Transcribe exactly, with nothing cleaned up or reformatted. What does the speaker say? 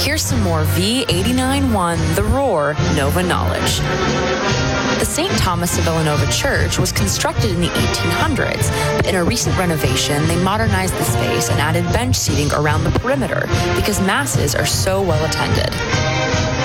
Here's some more V eighty-nine point one The Roar Nova knowledge. The Saint Thomas of Villanova Church was constructed in the eighteen hundreds, but in a recent renovation, they modernized the space and added bench seating around the perimeter because masses are so well attended.